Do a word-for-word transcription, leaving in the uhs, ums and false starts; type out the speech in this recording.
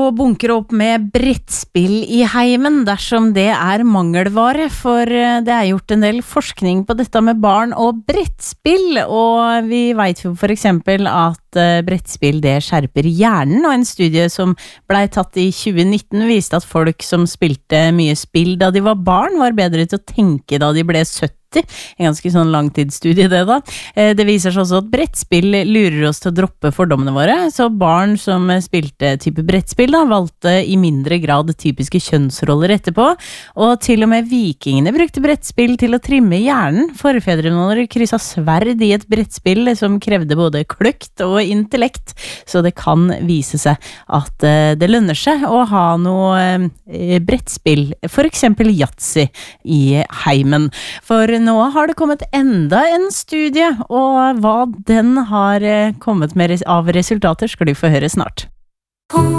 bunkre opp med brettspill i heimen dersom det er mangelvare, for det er gjort en del forskning på dette med barn og brettspill, og vi vet jo for eksempel at brettspill det skjerper hjernen, og en studie som ble tatt i tjue nitten viste at folk som spilte mye spill da de var barn var bedre til å tenke da de ble sytti. En ganske sånn langtidsstudie det da. Det viser seg også at brettspill lurer oss til å droppe fordommene våre, så barn som spilte type brettspill da, valgte i mindre grad typiske kjønnsroller etterpå, og til og med vikingene brukte brettspill til å trimme hjernen. Forfedrene våre krysset sverd i et brettspill som krevde både kløkt og intellekt, så det kan vise seg at det lønner seg å ha noe brettspill, for eksempel Yatzy i heimen. For nå har det kommet enda en studie, og hva den har kommet med av resultater skal du få høre snart.